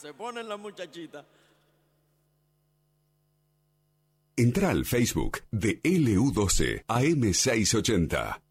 Se ponen las muchachitas. Entra al Facebook de LU12 AM680.